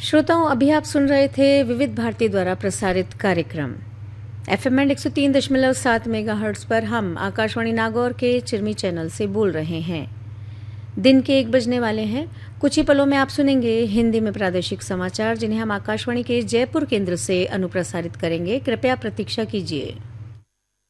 श्रोताओं, अभी आप सुन रहे थे विविध भारती द्वारा प्रसारित कार्यक्रम एफएम बैंड 103.7 मेगाहर्ट्ज पर। हम आकाशवाणी नागौर के चिरमी चैनल से बोल रहे हैं। दिन के 1 बजने वाले हैं। कुछ ही पलों में आप सुनेंगे हिंदी में प्रादेशिक समाचार, जिन्हें हम आकाशवाणी के जयपुर केंद्र से अनुप्रसारित करेंगे। कृपया प्रतीक्षा कीजिए।